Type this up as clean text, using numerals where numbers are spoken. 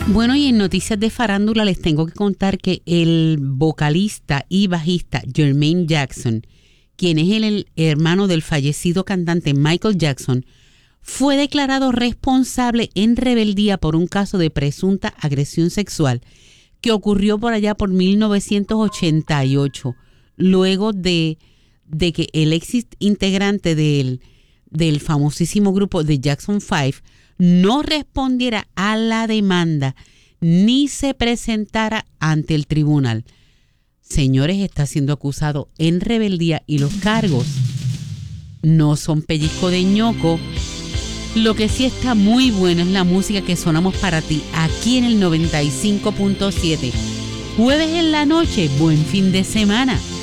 Bueno, y en noticias de farándula les tengo que contar que el vocalista y bajista Jermaine Jackson, quien es el hermano del fallecido cantante Michael Jackson, fue declarado responsable en rebeldía por un caso de presunta agresión sexual que ocurrió por allá por 1988, luego de que el ex integrante del famosísimo grupo de Jackson 5 no respondiera a la demanda ni se presentara ante el tribunal. Señores, está siendo acusado en rebeldía y los cargos no son pellizco de ñoco. Lo que sí está muy bueno es la música que sonamos para ti aquí en el 95.7. Jueves en la noche, buen fin de semana.